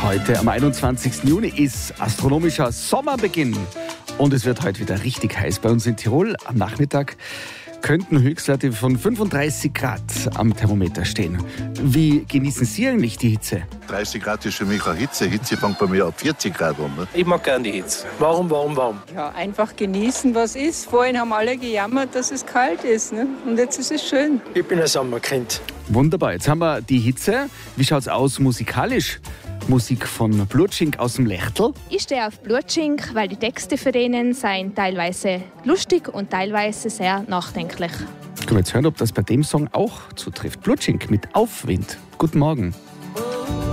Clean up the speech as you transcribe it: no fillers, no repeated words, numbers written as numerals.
Heute am 21. Juni ist astronomischer Sommerbeginn und es wird heute wieder richtig heiß. Bei uns in Tirol am Nachmittag könnten Höchstwerte von 35 Grad am Thermometer stehen. Wie genießen Sie eigentlich die Hitze? 30 Grad ist für mich eine Hitze. Hitze fängt bei mir ab 40 Grad an. Ne? Ich mag gerne die Hitze. Warum? Ja, einfach genießen, was ist. Vorhin haben alle gejammert, dass es kalt ist. Ne? Und jetzt ist es schön. Ich bin ein Sommerkind. Wunderbar, jetzt haben wir die Hitze. Wie schaut es aus musikalisch? Musik von Blutschink aus dem Lechtel. Ich stehe auf Blutschink, weil die Texte für denen seien teilweise lustig und teilweise sehr nachdenklich. Können wir jetzt hören, ob das bei dem Song auch zutrifft. Blutschink mit Aufwind. Guten Morgen.